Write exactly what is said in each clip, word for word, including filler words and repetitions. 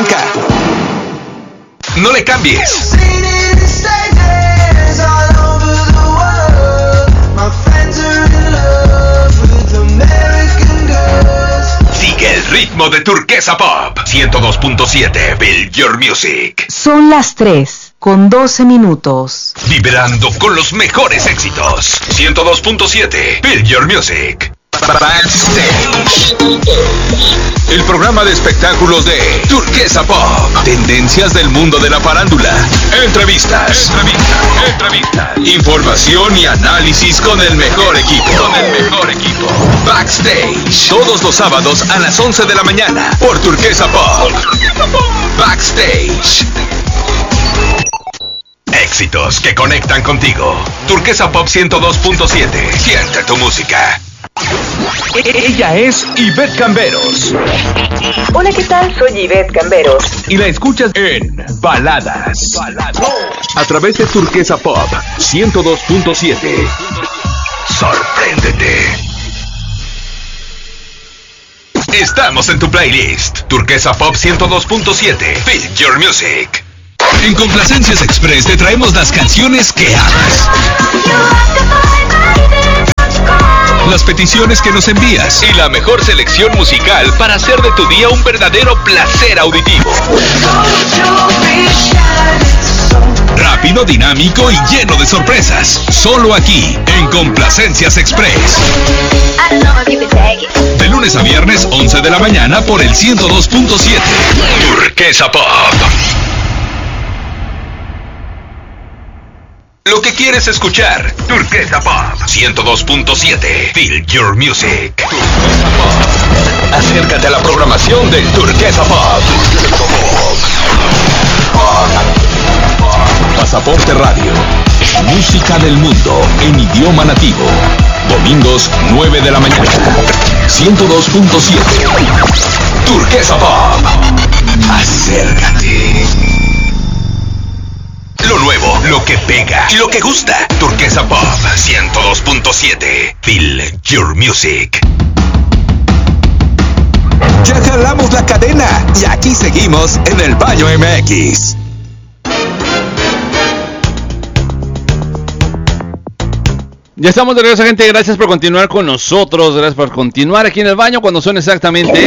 arranca. No le cambies. Sigue el ritmo de Turquesa Pop. ciento dos punto siete, Build Your Music. Son las tres con doce minutos. Vibrando con los mejores éxitos. ciento dos punto siete, Build Your Music. Backstage. El programa de espectáculos de Turquesa Pop. Tendencias del mundo de la farándula. Entrevistas. Entrevistas. Entrevistas. Información y análisis con el mejor equipo. Con el mejor equipo. Backstage. Todos los sábados a las once de la mañana. Por Turquesa Pop. Backstage. Éxitos que conectan contigo. Turquesa Pop ciento dos punto siete. Siente tu música. Ella es Ivette Camberos. Hola, ¿qué tal? Soy Ivette Camberos. Y la escuchas en Baladas. Baladas. A través de Turquesa Pop ciento dos punto siete. Sorpréndete. Estamos en tu playlist. Turquesa Pop ciento dos punto siete. Build Your Music. En Complacencias Express te traemos las canciones que amas. Las peticiones que nos envías y la mejor selección musical para hacer de tu día un verdadero placer auditivo. Rápido, dinámico y lleno de sorpresas. Solo aquí, en Complacencias Express. De lunes a viernes, once de la mañana por el ciento dos punto siete. Turquesa Pop. Lo que quieres escuchar. Turquesa Pop ciento dos punto siete. Build Your Music. Turquesa Pop. Acércate a la programación de Turquesa Pop. Pasaporte Radio. Música del mundo en idioma nativo. Domingos nueve de la mañana. ciento dos punto siete. Turquesa Pop. Acércate. Lo nuevo, lo que pega y lo que gusta. Turquesa Pop ciento dos punto siete. Feel Your Music. Ya jalamos la cadena y aquí seguimos en el Baño M X. Ya estamos de regreso, gente. Gracias por continuar con nosotros. Gracias por continuar aquí en el baño cuando son exactamente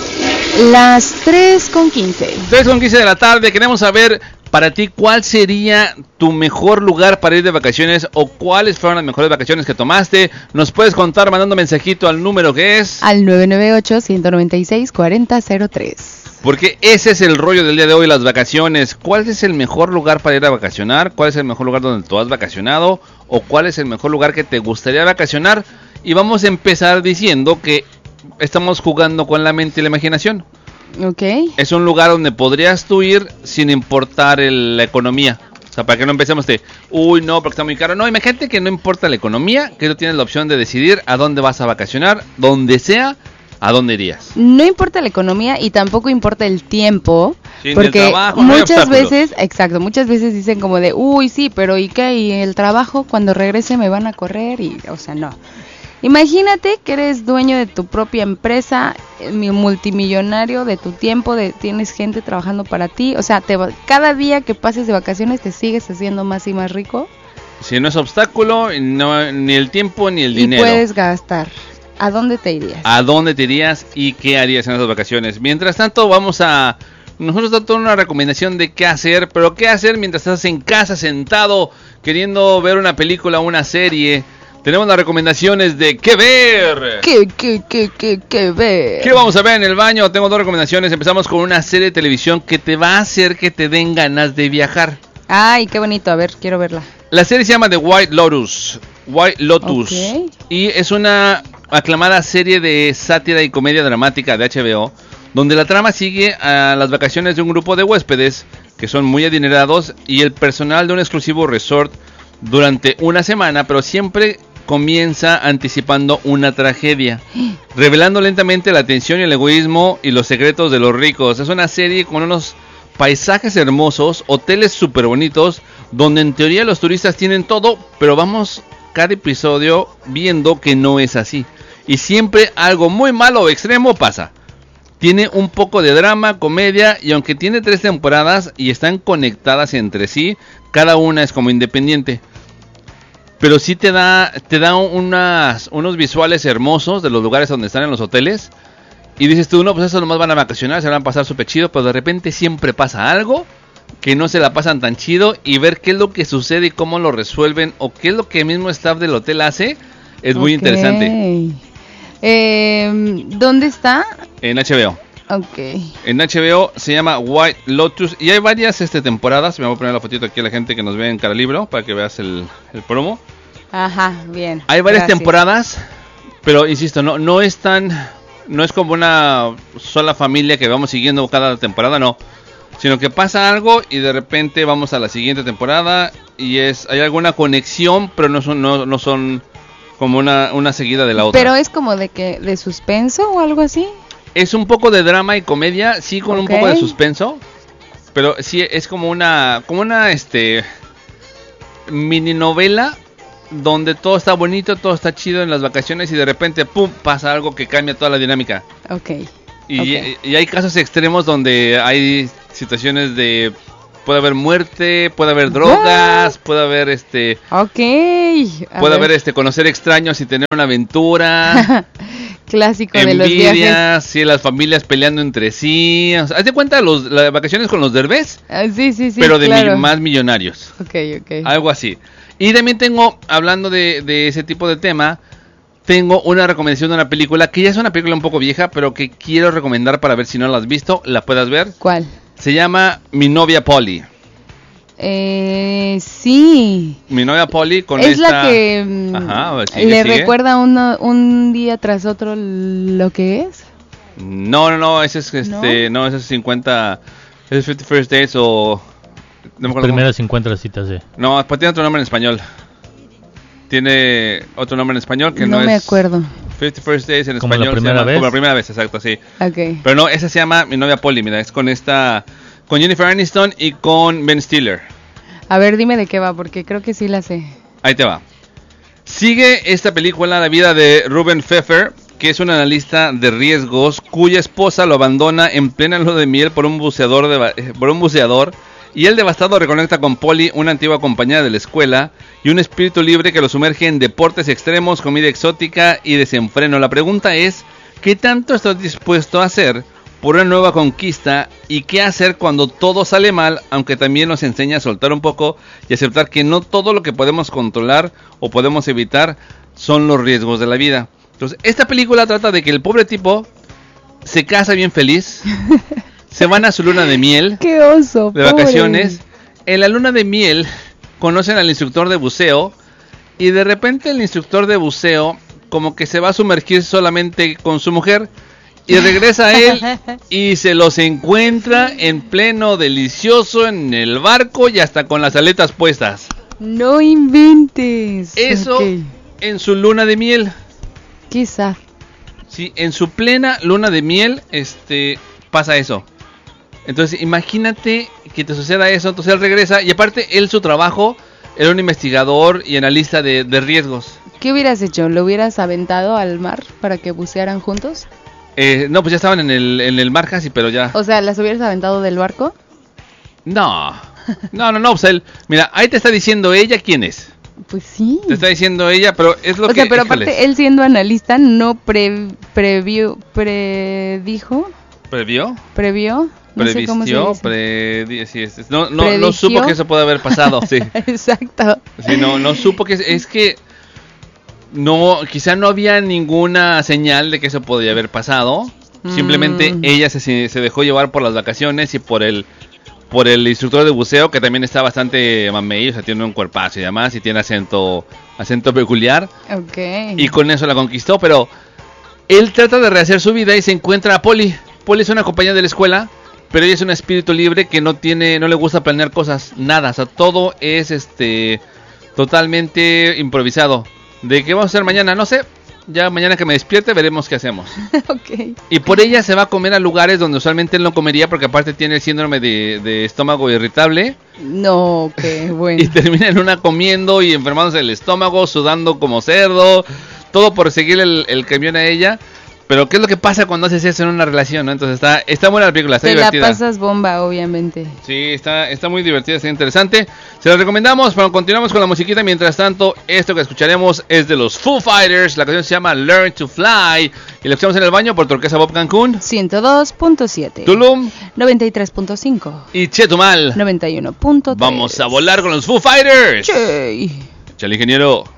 las tres con quince. tres con quince de la tarde. Queremos saber para ti cuál sería tu mejor lugar para ir de vacaciones o cuáles fueron las mejores vacaciones que tomaste. Nos puedes contar mandando mensajito al número que es al nueve nueve ocho, uno nueve seis, cuatro cero cero tres. Porque ese es el rollo del día de hoy, las vacaciones. ¿Cuál es el mejor lugar para ir a vacacionar? ¿Cuál es el mejor lugar donde tú has vacacionado? ¿O cuál es el mejor lugar que te gustaría vacacionar? Y vamos a empezar diciendo que estamos jugando con la mente y la imaginación. Ok. Es un lugar donde podrías tú ir sin importar el, la economía. O sea, para que no empecemos de, uy, no, porque está muy caro. No, imagínate que no importa la economía, que tú tienes la opción de decidir a dónde vas a vacacionar, donde sea, a dónde irías. No importa la economía y tampoco importa el tiempo. Sin porque el trabajo, muchas no hay veces, exacto, muchas veces dicen como de, uy, sí, pero ¿y qué? ¿Y el trabajo cuando regrese me van a correr? Y, o sea, no. Imagínate que eres dueño de tu propia empresa, multimillonario de tu tiempo, de, tienes gente trabajando para ti, o sea, te, cada día que pases de vacaciones te sigues haciendo más y más rico. Si no es obstáculo, no, ni el tiempo ni el y dinero. Y puedes gastar. ¿A dónde te irías? ¿A dónde te irías y qué harías en esas vacaciones? Mientras tanto, vamos a... Nosotros damos una recomendación de qué hacer, pero qué hacer mientras estás en casa sentado, queriendo ver una película o una serie. Tenemos las recomendaciones de qué ver. ¿Qué, qué, qué, qué, qué ver? ¿Qué vamos a ver en el baño? Tengo dos recomendaciones. Empezamos con una serie de televisión que te va a hacer que te den ganas de viajar. Ay, qué bonito. A ver, quiero verla. La serie se llama The White Lotus. White Lotus. Okay. Y es una aclamada serie de sátira y comedia dramática de H B O, donde la trama sigue a las vacaciones de un grupo de huéspedes que son muy adinerados y el personal de un exclusivo resort durante una semana, pero siempre comienza anticipando una tragedia, revelando lentamente la tensión y el egoísmo y los secretos de los ricos. Es una serie con unos paisajes hermosos, hoteles súper bonitos, donde en teoría los turistas tienen todo, pero vamos cada episodio viendo que no es así. Y siempre algo muy malo o extremo pasa. Tiene un poco de drama, comedia, y aunque tiene tres temporadas y están conectadas entre sí, cada una es como independiente. Pero sí te da, te da unas, unos visuales hermosos de los lugares donde están en los hoteles. Y dices tú, no, pues eso nomás van a vacacionar, se van a pasar súper chido, pero de repente siempre pasa algo que no se la pasan tan chido, y ver qué es lo que sucede y cómo lo resuelven, o qué es lo que el mismo staff del hotel hace, es muy Ok. interesante. Eh, ¿Dónde está? En H B O. Ok. En H B O se llama White Lotus, y hay varias este, temporadas. Me voy a poner la fotito aquí a la gente que nos ve en Cara Libro, para que veas el, el promo. Ajá, bien. Hay varias gracias. temporadas, pero insisto, no, no es tan... No es como una sola familia que vamos siguiendo cada temporada, no. Sino que pasa algo y de repente vamos a la siguiente temporada y es hay alguna conexión, pero no son no, no son como una, una seguida de la otra. Pero es como de que de suspenso o algo así. Es un poco de drama y comedia, sí, con Ok. un poco de suspenso, pero sí es como una como una este mini novela donde todo está bonito, todo está chido en las vacaciones y de repente pum, pasa algo que cambia toda la dinámica. Ok. Y, Ok. y hay casos extremos donde hay situaciones de puede haber muerte, puede haber drogas, puede haber este Ok. A puede ver. haber este conocer extraños y tener una aventura, Clásico de los viajes. envidias, sí, las familias peleando entre sí. O sea, haz de cuenta los las vacaciones con los Derbez, Ah, sí, sí, sí. pero de claro. mi- más millonarios. Ok, ok. Algo así. Y también tengo, hablando de, de ese tipo de tema, tengo una recomendación de una película que ya es una película un poco vieja, pero que quiero recomendar para ver si no la has visto, la puedas ver. ¿Cuál? Se llama Mi novia Polly. Eh, sí. Mi novia Polly con Es esta... la que mm, Ajá, a ver, sigue, le sigue. recuerda uno, un día tras otro lo que es. No, no, no, ese es este, no, ese es cincuenta, ese es cincuenta First Dates o... No me acuerdo Primeras cincuenta citas, sí. cómo- No, pues tiene otro nombre en español. Tiene otro nombre en español que no, No me es... acuerdo. Fifty First Days en ¿Como la español. se primera llama- vez? Como la primera vez, exacto, sí. Ok. Pero no, esa se llama Mi novia Polly, mira, es con esta... Con Jennifer Aniston y con Ben Stiller. A ver, dime de qué va, porque creo que sí la sé. Ahí te va. Sigue esta película la vida de Ruben Pfeffer, que es un analista de riesgos cuya esposa lo abandona en plena luna de miel por un buceador, de, eh, por un buceador y él devastado reconecta con Polly, una antigua compañera de la escuela, y un espíritu libre que lo sumerge en deportes extremos, comida exótica y desenfreno. La pregunta es, ¿qué tanto estás dispuesto a hacer por una nueva conquista y qué hacer cuando todo sale mal, aunque también nos enseña a soltar un poco y aceptar que no todo lo que podemos controlar o podemos evitar son los riesgos de la vida? Entonces, esta película trata de que el pobre tipo se casa bien feliz, se van a su luna de miel, ¡Qué oso! de pobre. vacaciones. En la luna de miel conocen al instructor de buceo y de repente el instructor de buceo como que se va a sumergir solamente con su mujer y regresa a él y se los encuentra en pleno delicioso en el barco y hasta con las aletas puestas. No inventes. Eso Ok. en su luna de miel. Quizá. Sí, en su plena luna de miel, este, pasa eso. Entonces, imagínate que te suceda eso. Entonces él regresa y aparte él su trabajo era un investigador y analista de, de riesgos. ¿Qué hubieras hecho? ¿Lo hubieras aventado al mar para que bucearan juntos? Eh, no, pues ya estaban en el, en el mar casi, pero ya. O sea, ¿las hubieras aventado del barco? No, no, no, no, pues él, mira, ahí te está diciendo ella quién es. Pues sí. Te está diciendo ella, pero es lo O que... sea, pero híjoles, aparte, él siendo analista, no pre, previó, predijo, ¿Previó? previó, no sé cómo se Previstió, dice. predi- sí, es- es- no, no, no Predigió. supo que eso puede haber pasado, sí. Exacto. Sí, no, no supo que... Es que... No, quizá no había ninguna señal de que eso podía haber pasado. Simplemente Mm. ella se, se dejó llevar por las vacaciones y por el por el instructor de buceo, que también está bastante mamey, o sea, tiene un cuerpazo y demás, y tiene acento acento peculiar. Ok. Y con eso la conquistó, pero él trata de rehacer su vida y se encuentra a Polly. Polly es una compañera de la escuela, pero ella es un espíritu libre que no tiene, no le gusta planear cosas, nada, o sea, todo es este totalmente improvisado. ¿De qué vamos a hacer mañana? No sé. Ya mañana que me despierte veremos qué hacemos. Ok. Y por ella se va a comer a lugares donde usualmente él no comería, porque aparte tiene el síndrome de, de estómago irritable. No, qué bueno. Y termina en una comiendo y enfermándose el estómago, sudando como cerdo. Todo por seguir el, el camión a ella. Pero ¿qué es lo que pasa cuando haces eso en una relación, no? Entonces está, está buena la película, está Te divertida. la pasas bomba, obviamente. Sí, está, está muy divertida, está interesante. Se la recomendamos, pero continuamos con la musiquita. Mientras tanto, esto que escucharemos es de los Foo Fighters. La canción se llama Learn to Fly. Y la escuchamos en el baño por Turquesa Pop Cancún. ciento dos punto siete. Tulum. noventa y tres punto cinco. Y Chetumal. noventa y uno punto tres. Vamos a volar con los Foo Fighters. Yay. Chale, ingeniero.